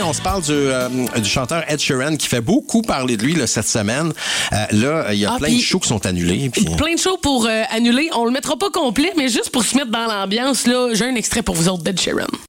on se parle du chanteur Ed Sheeran qui fait beaucoup parler de lui là, cette semaine. Là, il y a plein de shows qui sont annulés. Puis... Plein de shows pour annuler. On le mettra pas complet, mais juste pour se mettre dans l'ambiance, là, j'ai un extrait pour vous autres d'Ed Sheeran.